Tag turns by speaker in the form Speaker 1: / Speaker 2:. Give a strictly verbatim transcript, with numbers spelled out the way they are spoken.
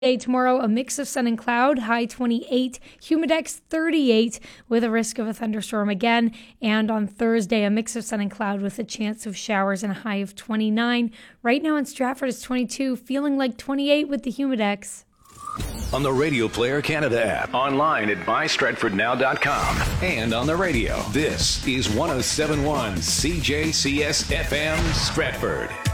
Speaker 1: Tomorrow, a mix of sun and cloud, high twenty-eight, Humidex thirty-eight with a risk of a thunderstorm again. And on Thursday, a mix of sun and cloud with a chance of showers and a high of twenty-nine. Right now in Stratford, it's twenty-two, feeling like twenty-eight with the Humidex.
Speaker 2: On the Radio Player Canada app, online at my stratford now dot com, and on the radio. This is one oh seven point one C J C S F M Stratford.